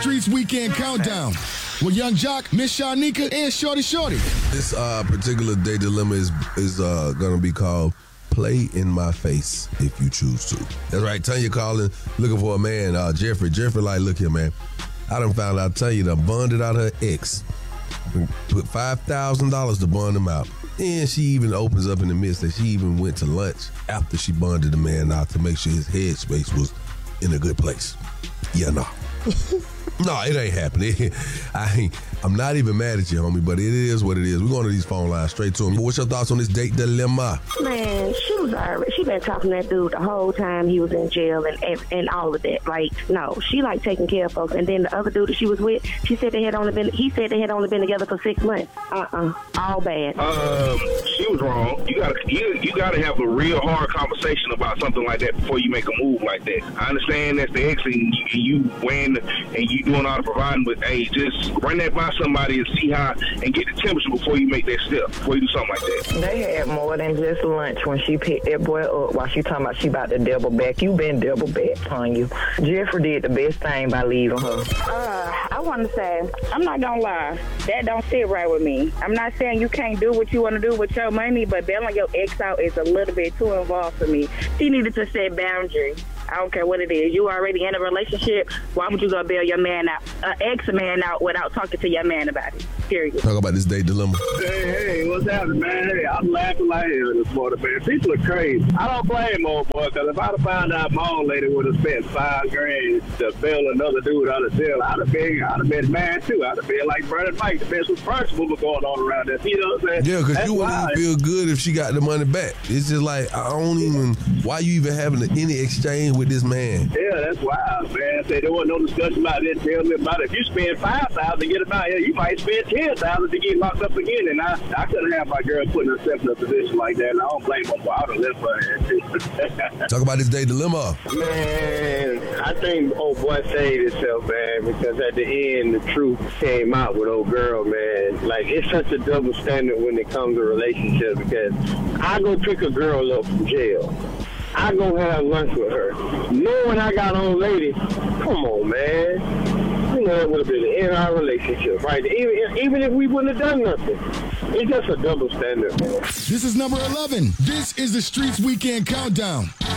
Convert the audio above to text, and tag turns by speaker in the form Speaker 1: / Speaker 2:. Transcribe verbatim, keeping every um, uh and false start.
Speaker 1: Streets Weekend Countdown with Young Jock, Miss Shanika, and Shorty Shorty.
Speaker 2: This uh, particular day dilemma is is uh, going to be called Play in My Face if you choose to. That's right. Tanya calling, looking for a man. Uh, Jeffrey. Jeffrey like, look here, man. I done found out Tanya done bonded out her ex. Put five thousand dollars to bond him out. And she even opens up in the midst that she even went to lunch after she bonded the man out to make sure his headspace was in a good place. Yeah, no. No, it ain't happening. I ain't, I'm not even mad at you, homie, but it is what it is. We're going to these phone lines straight to him. What's your thoughts on this date dilemma?
Speaker 3: Man, she was already, she been talking to that dude the whole time he was in jail and, and and all of that. Like, no, she like taking care of folks. And then the other dude that she was with, she said they had only been, he said they had only been together for six months. Uh-uh, all bad.
Speaker 4: Um, she was wrong. You gotta, you, you gotta have a real hard conversation about something like that before you make a move like that. I understand that's the ex and you, and you win and you doing all the providing, but hey, just run that by somebody and see how, and get the temperature before you make that step, before you do something like that.
Speaker 5: They had more than just lunch when she picked that boy up while she talking about she about to double back. You been double back on you. Jeffrey did the best thing by leaving her.
Speaker 6: Uh, I want to say, I'm not going to lie, that don't sit right with me. I'm not saying you can't do what you want to do with your money, but bailing your ex out is a little bit too involved for me. She needed to set boundaries. I don't care what it is. You already in a relationship. Why would you go bail your man out, uh, ex man out without talking to your man about it? Period.
Speaker 2: Talk about this date dilemma.
Speaker 7: Hey, hey, what's happening, man? Hey, I'm laughing like hell this morning, man. People are crazy. I don't blame old boy, because if I'd have found out my old lady would have spent five grand to bail another dude out of jail, I'd have been, I'd have been mad too. I'd have been like Brandon Mike. The best was principle was going on around there. You know what I'm saying?
Speaker 2: Yeah, because you wouldn't
Speaker 7: wild.
Speaker 2: feel good if she got the money back. It's just like, I don't even, why you even having any exchange with this man?
Speaker 7: Yeah, that's wild, man. Say there wasn't no discussion about it. Tell me about it. If you spend five thousand to get him out here, you might spend ten thousand to get locked up again. And I, I couldn't have my girl putting herself in a position like that. And I don't blame her. I would have left her.
Speaker 2: Talk about this day dilemma.
Speaker 8: Man, I think old boy saved himself, man, because at the end, the truth came out with old girl, man. Like, it's such a double standard when it comes to relationships, because I go pick a girl up from jail. I go have lunch with her. Knowing I got an old lady, come on, man. You know, it would have been the end of our relationship, right? Even, even if we wouldn't have done nothing. It's just a double standard, man.
Speaker 1: This is number eleven. This is the Streets Weekend Countdown.